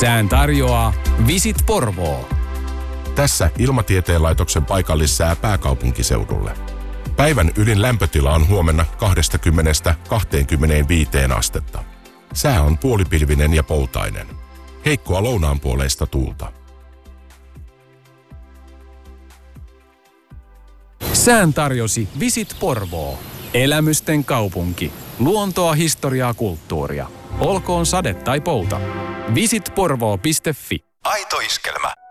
Sään tarjoaa Visit Porvoo. Tässä Ilmatieteen laitoksen paikallissää pääkaupunkiseudulle. Päivän ylin lämpötila on huomenna 20–25 astetta. Sää on puolipilvinen ja poutainen. Heikkoa lounaanpuoleista tuulta. Sään tarjosi Visit Porvoo. Elämysten kaupunki. Luontoa, historiaa, kulttuuria. Olkoon sade tai pouta. visitporvoo.fi. Aito iskelmä.